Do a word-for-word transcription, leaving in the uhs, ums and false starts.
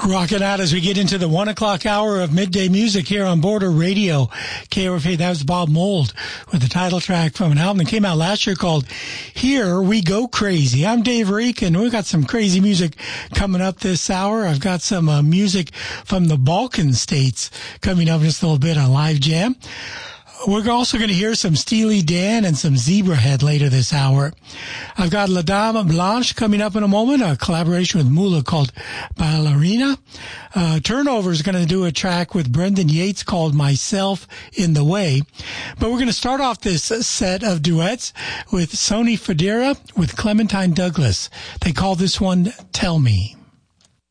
Rocking out as we get into the one o'clock hour of midday music here on Border Radio. K O F A, that was Bob Mould with the title track from an album that came out last year called Here We Go Crazy. I'm Dave Reek, and we've got some crazy music coming up this hour. I've got some uh, music from the Balkan states coming up in just a little bit on Live Jam. We're also going to hear some Steely Dan and some Zebrahead later this hour. I've got La Dame Blanche coming up in a moment, a collaboration with Mula called Ballerina. Uh, Turnover is going to do a track with Brendan Yates called Myself in the Way. But we're going to start off this set of duets with Sonny Fodera with Clementine Douglas. They call this one Tell Me.